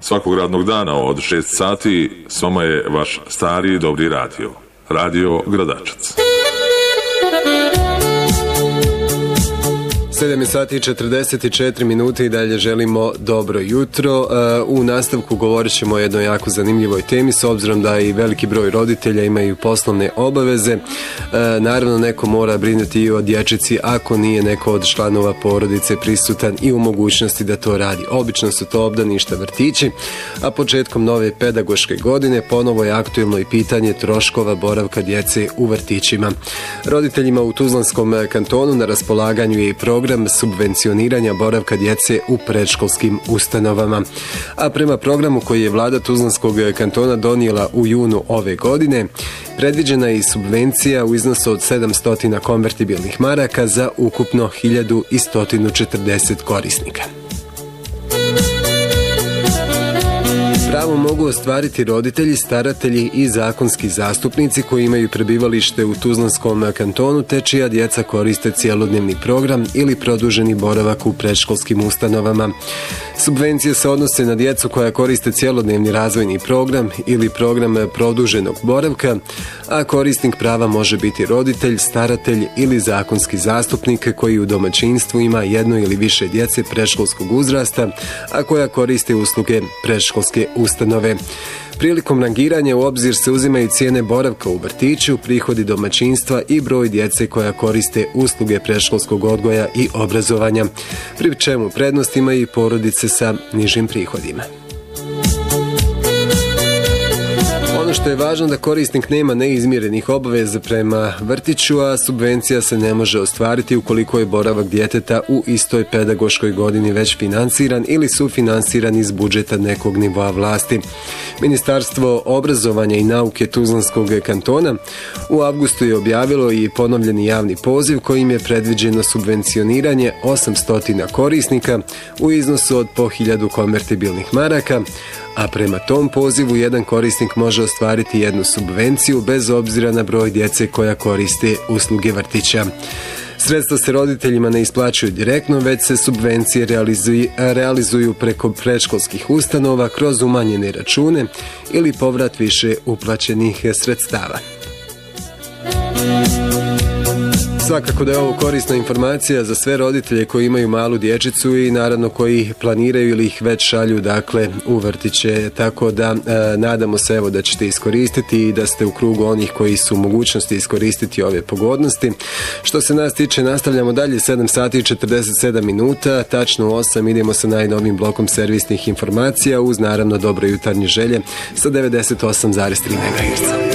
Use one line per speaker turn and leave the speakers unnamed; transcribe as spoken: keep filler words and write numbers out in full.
Svakog radnog dana od šest sati s vama je vaš stari dobri radio. Radio Gradačac.
sedam sati i četrdeset četiri minute i dalje želimo dobro jutro. U nastavku govorit ćemo o jednoj jako zanimljivoj temi, s obzirom da i veliki broj roditelja imaju poslovne obaveze. Naravno, neko mora brinuti i o dječici ako nije neko od članova porodice prisutan i u mogućnosti da to radi. Obično su to obdaništa, vrtići, a početkom nove pedagoške godine ponovo je aktuelno i pitanje troškova boravka djece u vrtićima. Roditeljima u Tuzlanskom kantonu na raspolaganju je i program subvencioniranja boravka djece u predškolskim ustanovama. A prema programu koji je vlada Tuzlanskog kantona donijela u junu ove godine, predviđena je i subvencija u iznosu od sedamsto konvertibilnih maraka za ukupno hiljadu sto četrdeset korisnika. Pravo mogu ostvariti roditelji, staratelji i zakonski zastupnici koji imaju prebivalište u Tuzlanskom kantonu te čija djeca koriste cjelodnevni program ili produženi boravak u predškolskim ustanovama. Subvencije se odnose na djecu koja koriste cjelodnevni razvojni program ili program produženog boravka, a korisnik prava može biti roditelj, staratelj ili zakonski zastupnik koji u domaćinstvu ima jedno ili više djece predškolskog uzrasta, a koja koriste usluge predškolske ustanove. Prilikom rangiranja u obzir se uzimaju cijene boravka u vrtiću, prihodi domaćinstva i broj djece koja koriste usluge predškolskog odgoja i obrazovanja, pri čemu prednost imaju i porodice sa nižim prihodima. Ono što je važno da korisnik nema neizmirenih obaveza prema vrtiću, a subvencija se ne može ostvariti ukoliko je boravak djeteta u istoj pedagoškoj godini već finansiran ili sufinansiran iz budžeta nekog nivoa vlasti. Ministarstvo obrazovanja i nauke Tuzlanskog kantona u avgustu je objavilo i ponovljeni javni poziv kojim je predviđeno subvencioniranje osamsto korisnika u iznosu od po hiljadu konvertibilnih maraka, a prema tom pozivu jedan korisnik može ostvariti jednu subvenciju bez obzira na broj djece koja koriste usluge vrtića. Sredstva se roditeljima ne isplaćuju direktno, već se subvencije realizuju, realizuju preko predškolskih ustanova kroz umanjene račune ili povrat više uplaćenih sredstava. Svakako da je ovo korisna informacija za sve roditelje koji imaju malu dječicu i naravno koji planiraju ili ih već šalju dakle u vrtiće, tako da e, nadamo se evo da ćete iskoristiti i da ste u krugu onih koji su u mogućnosti iskoristiti ove pogodnosti. Što se nas tiče, nastavljamo dalje, sedam sati i četrdeset sedam minuta, tačno u osam idemo sa najnovim blokom servisnih informacija uz naravno dobro jutarnje želje sa devedeset osam zarez tri megaherca.